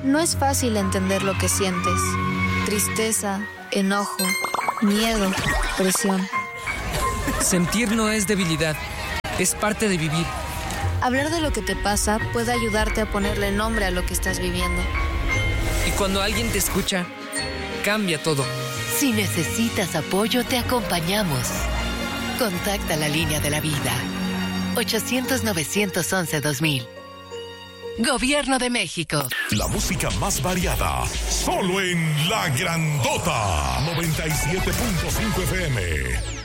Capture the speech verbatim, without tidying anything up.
No es fácil entender lo que sientes. Tristeza, enojo, miedo, presión. Sentir no es debilidad, es parte de vivir. Hablar de lo que te pasa puede ayudarte a ponerle nombre a lo que estás viviendo. Y cuando alguien te escucha, cambia todo. Si necesitas apoyo, te acompañamos. Contacta la línea de la vida. ochocientos, novecientos once, dos mil. Gobierno de México. La música más variada, solo en La Grandota. noventa y siete punto cinco F M.